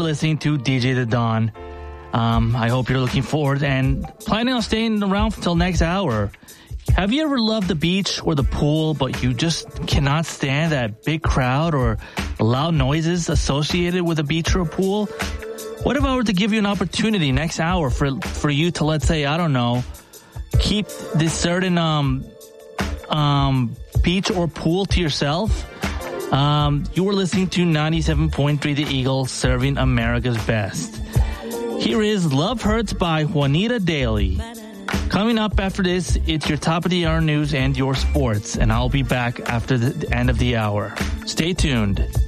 listening to DJ The Dawn. I hope you're looking forward and planning on staying around until next hour. Have you ever loved the beach or the pool, but you just cannot stand that big crowd or loud noises associated with a beach or a pool? What if I were to give you an opportunity next hour for you to, let's say, I don't know, keep this certain beach or pool to yourself? You were listening to 97.3 The Eagle, serving America's best. Here is Love Hurts by Juanita Daly. Coming up after this, it's your top of the hour news and your sports, and I'll be back after the end of the hour. Stay tuned.